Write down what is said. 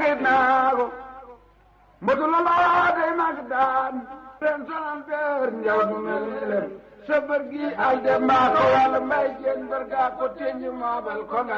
xarit naa ko mbëtu la laa day mag daan ren sonal beer njaw du mel ni leen sa bër gi al dem maa ko wàll mbay jeen bër gaa ko teñu maabal ko nga